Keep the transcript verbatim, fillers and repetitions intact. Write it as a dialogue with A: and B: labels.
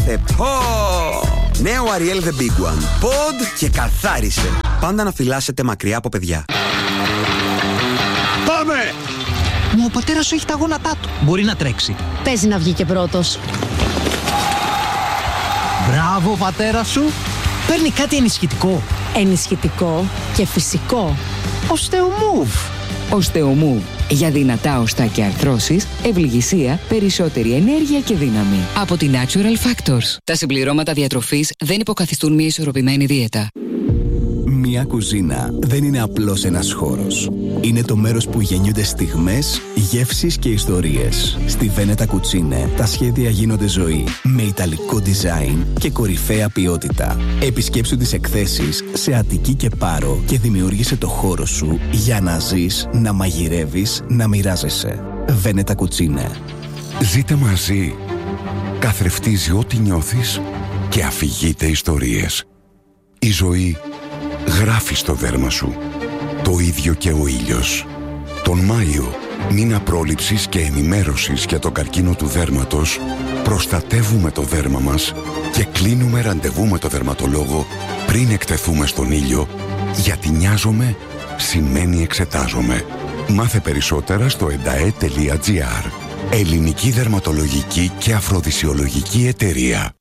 A: ήρθε. Πω! Νέο Ariel The Big One. Ποντ και καθάρισε. Πάντα να φυλάσσετε μακριά από παιδιά.
B: Πάμε!
C: Μα ο πατέρας σου έχει τα γόνατά του. Μπορεί να τρέξει.
D: Παίζει να βγει και πρώτος.
C: Μπράβο, πατέρα σου. Παίρνει κάτι ενισχυτικό.
D: Ενισχυτικό και φυσικό.
C: Οστεομούβ.
E: Οστεομούβ. Για δυνατά οστά και αρθρώσεις, ευληγησία, περισσότερη ενέργεια και δύναμη. Από τη Natural Factors. Τα συμπληρώματα διατροφής δεν υποκαθιστούν μια ισορροπημένη δίαιτα.
F: Μια κουζίνα δεν είναι απλώς ένας χώρος. Είναι το μέρος που γεννιούνται στιγμές, γεύσεις και ιστορίες. Στη Βένετα Κουτσίνε τα σχέδια γίνονται ζωή, με ιταλικό design και κορυφαία ποιότητα. Επισκέψου τις εκθέσεις σε Αττική και Πάρο και δημιούργησε το χώρο σου για να ζεις, να μαγειρεύεις, να μοιράζεσαι. Βένετα Κουτσίνε.
G: Ζείτε μαζί. Καθρεφτίζει ό,τι νιώθεις και αφηγείται ιστορίες. Η ζωή γράφει στο δέρμα σου. Το ίδιο και ο ήλιος. Τον Μάιο, μήνα πρόληψης και ενημέρωσης για τον καρκίνο του δέρματος, προστατεύουμε το δέρμα μας και κλείνουμε ραντεβού με το δερματολόγο πριν εκτεθούμε στον ήλιο, γιατί νοιάζομαι σημαίνει εξετάζομαι. Μάθε περισσότερα στο εντα ε τελεία τζι άρ. Ελληνική Δερματολογική και Αφροδισιολογική Εταιρεία.